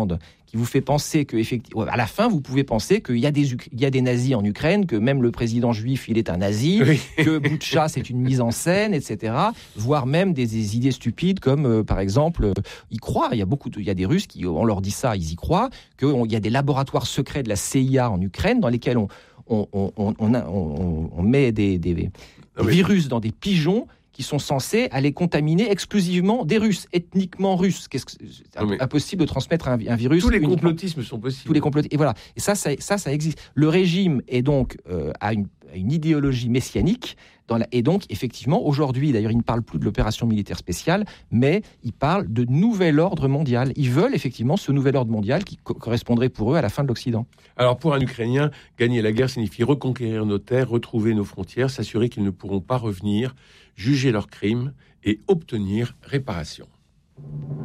propagande qui vous fait penser que, effectivement, à la fin, vous pouvez penser qu'il y a des nazis en Ukraine, que même le président juif, il est un nazi, que Boutcha, c'est une mise en scène, etc. Voire même des idées stupides comme, par exemple, ils croient, il y a des Russes qui, on leur dit ça, ils y croient, qu'il y a des laboratoires secrets de la CIA en Ukraine dans lesquels on met des virus dans des pigeons qui sont censés aller contaminer exclusivement des Russes, ethniquement russes. C'est impossible de transmettre un virus. Tous les complotismes sont possibles. Tous les et voilà. Et ça existe. Le régime est donc a une idéologie messianique. Et donc, effectivement, aujourd'hui, d'ailleurs, ils ne parlent plus de l'opération militaire spéciale, mais ils parlent de nouvel ordre mondial. Ils veulent effectivement ce nouvel ordre mondial qui correspondrait pour eux à la fin de l'Occident. Alors, pour un Ukrainien, gagner la guerre signifie reconquérir nos terres, retrouver nos frontières, s'assurer qu'ils ne pourront pas revenir, juger leurs crimes et obtenir réparation.